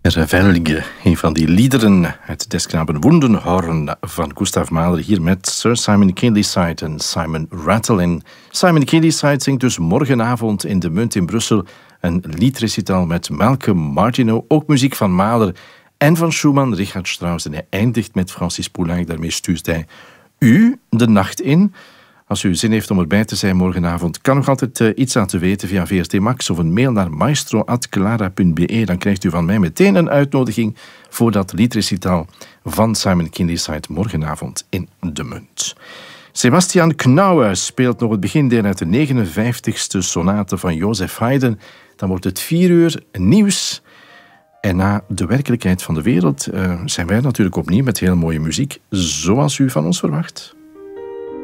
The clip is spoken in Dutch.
Revelge, een van die liederen uit de Desknaben Wundenhorn van Gustav Mahler, hier met Sir Simon Kindleside en Simon Rattle. En Simon Kindleside zingt dus morgenavond in de Munt in Brussel een liedrecital met Malcolm Martineau, ook muziek van Mahler en van Schumann, Richard Strauss. En hij eindigt met Francis Poulenc, daarmee stuurt hij u de nacht in. Als u zin heeft om erbij te zijn morgenavond, kan nog altijd iets laten weten via VRT Max of een mail naar maestro@clara.be. Dan krijgt u van mij meteen een uitnodiging voor dat liedrecital van Simon Kindleside morgenavond in de Munt. Sebastian Knauer speelt nog het begindeel uit de 59ste sonate van Joseph Haydn. Dan wordt het 4 uur nieuws. En na de werkelijkheid van de wereld zijn wij natuurlijk opnieuw met heel mooie muziek, zoals u van ons verwacht.